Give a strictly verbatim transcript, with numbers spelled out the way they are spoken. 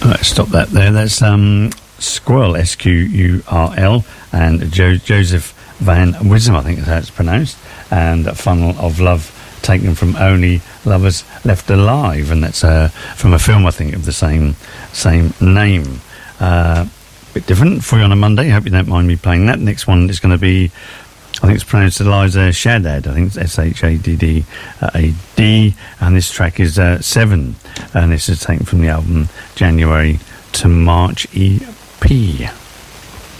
Let's stop that there. That's um, Squirrel, S Q U R L, and jo- Joseph Van Wisdom, I think is how it's pronounced, and Funnel of Love, taken from Only Lovers Left Alive, and that's uh, from a film, I think, of the same same name. Uh, bit different for you on a Monday. Hope you don't mind me playing that. Next one is going to be, I think it's pronounced Eliza Shaddad. I think it's S H A D D A D, and this track is uh, Seven, and this is taken from the album January to March E P.